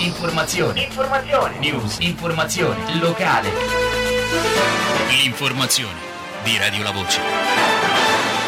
Informazione. News. Informazione. Locale. L'informazione di Radio La Voce.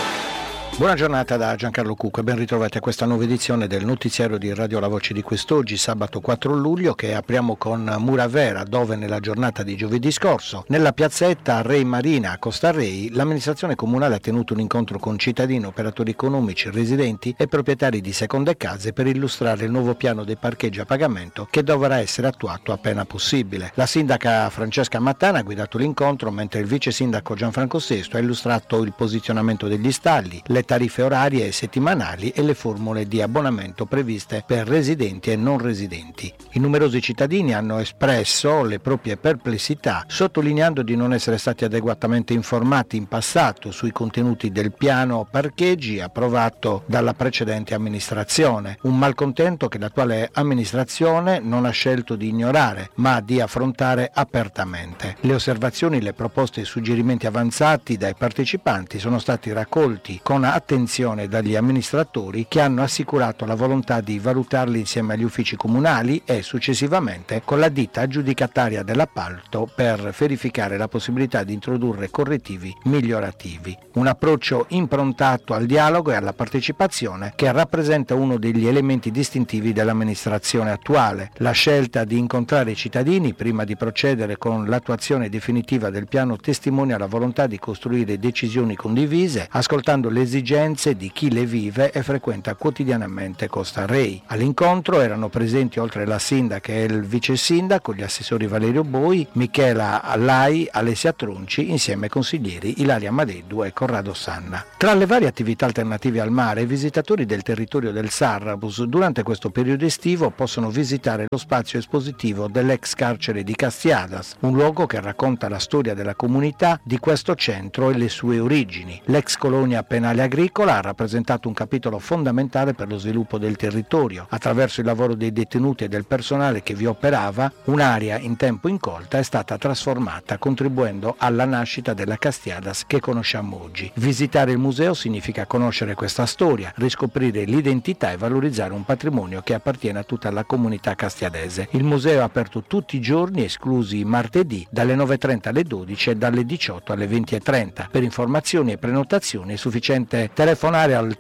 Buona giornata da Giancarlo Cucco e ben ritrovati a questa nuova edizione del notiziario di Radio La Voce di quest'oggi, sabato 4 luglio, che apriamo con Muravera, dove nella giornata di giovedì scorso, nella piazzetta Re Marina a Costa Rei, l'amministrazione comunale ha tenuto un incontro con cittadini, operatori economici, residenti e proprietari di seconde case per illustrare il nuovo piano dei parcheggi a pagamento che dovrà essere attuato appena possibile. La sindaca Francesca Mattana ha guidato l'incontro, mentre il vice sindaco Gianfranco Sesto ha illustrato il posizionamento degli stalli, le tariffe orarie e settimanali e le formule di abbonamento previste per residenti e non residenti. I numerosi cittadini hanno espresso le proprie perplessità, sottolineando di non essere stati adeguatamente informati in passato sui contenuti del piano parcheggi approvato dalla precedente amministrazione. Un malcontento che l'attuale amministrazione non ha scelto di ignorare, ma di affrontare apertamente. Le osservazioni, le proposte e i suggerimenti avanzati dai partecipanti sono stati raccolti con attenzione dagli amministratori, che hanno assicurato la volontà di valutarli insieme agli uffici comunali e successivamente con la ditta aggiudicataria dell'appalto per verificare la possibilità di introdurre correttivi migliorativi. Un approccio improntato al dialogo e alla partecipazione che rappresenta uno degli elementi distintivi dell'amministrazione attuale. La scelta di incontrare i cittadini prima di procedere con l'attuazione definitiva del piano testimonia la volontà di costruire decisioni condivise, ascoltando le esigenze di chi le vive e frequenta quotidianamente Costa Rei. All'incontro erano presenti, oltre la sindaca e il vice sindaco, gli assessori Valerio Boi, Michela Lai, Alessia Tronci, insieme ai consiglieri Ilaria Madeddu e Corrado Sanna. Tra le varie attività alternative al mare, i visitatori del territorio del Sarrabus durante questo periodo estivo possono visitare lo spazio espositivo dell'ex carcere di Castiadas, un luogo che racconta la storia della comunità di questo centro e le sue origini. L'ex colonia penale agricola ha rappresentato un capitolo fondamentale per lo sviluppo del territorio. Attraverso il lavoro dei detenuti e del personale che vi operava, un'area in tempo incolta è stata trasformata, contribuendo alla nascita della Castiadas che conosciamo oggi. Visitare il museo significa conoscere questa storia, riscoprire l'identità e valorizzare un patrimonio che appartiene a tutta la comunità castiadese. Il museo è aperto tutti i giorni, esclusi i martedì, dalle 9:30 alle 12 e dalle 18 alle 20:30. Per informazioni e prenotazioni è sufficiente telefonare al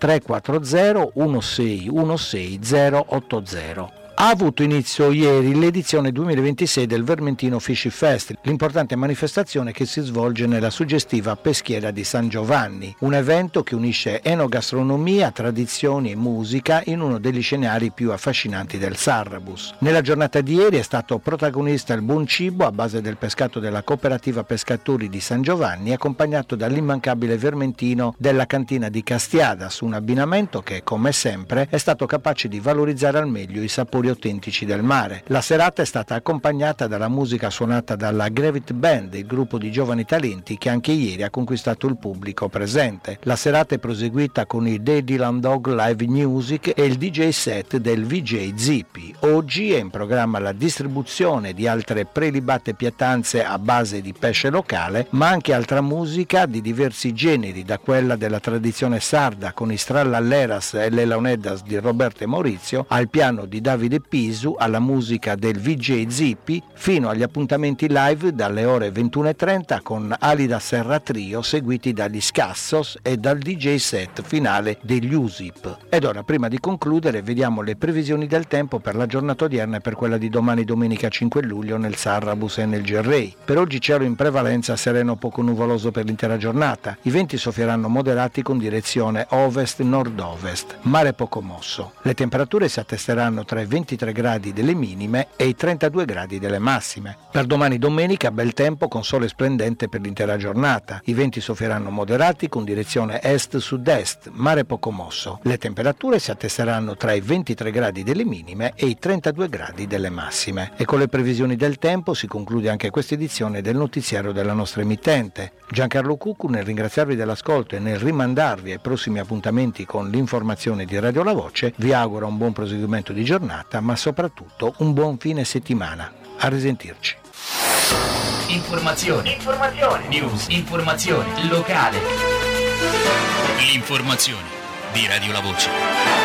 340 1616 080. Ha avuto inizio ieri l'edizione 2026 del Vermentino Fisci Fest, l'importante manifestazione che si svolge nella suggestiva peschiera di San Giovanni, un evento che unisce enogastronomia, tradizioni e musica in uno degli scenari più affascinanti del Sarrabus. Nella giornata di ieri è stato protagonista il buon cibo a base del pescato della cooperativa pescatori di San Giovanni, accompagnato dall'immancabile vermentino della cantina di Castiadas, un abbinamento che, come sempre, è stato capace di valorizzare al meglio i sapori autentici del mare. La serata è stata accompagnata dalla musica suonata dalla Gravit Band, il gruppo di giovani talenti che anche ieri ha conquistato il pubblico presente. La serata è proseguita con il The Dylan Dog Live Music e il DJ set del VJ Zippy. Oggi è in programma la distribuzione di altre prelibate pietanze a base di pesce locale, ma anche altra musica di diversi generi, da quella della tradizione sarda con i Strallalleras e le Launeddas di Roberto e Maurizio, al piano di Davide Pisu, alla musica del VJ Zippy, fino agli appuntamenti live dalle ore 21:30 con Alida Serra Trio, seguiti dagli Scassos e dal DJ set finale degli Usip. Ed ora, prima di concludere, vediamo le previsioni del tempo per la giornata odierna e per quella di domani, domenica 5 luglio, nel Sarrabus e nel Gerrei. Per oggi cielo in prevalenza sereno, poco nuvoloso per l'intera giornata. I venti soffieranno moderati con direzione ovest-nord-ovest. Mare poco mosso. Le temperature si attesteranno tra i 23 gradi delle minime e i 32 gradi delle massime. Per domani domenica bel tempo con sole splendente per l'intera giornata. I venti soffieranno moderati con direzione est-sud-est, mare poco mosso. Le temperature si attesteranno tra i 23 gradi delle minime e i 32 gradi delle massime. E con le previsioni del tempo si conclude anche questa edizione del notiziario della nostra emittente. Giancarlo Cuccu, nel ringraziarvi dell'ascolto e nel rimandarvi ai prossimi appuntamenti con l'informazione di Radio La Voce, vi auguro un buon proseguimento di giornata, ma soprattutto un buon fine settimana. A risentirci. Informazione. News. Informazione locale. L'informazione di Radio La Voce.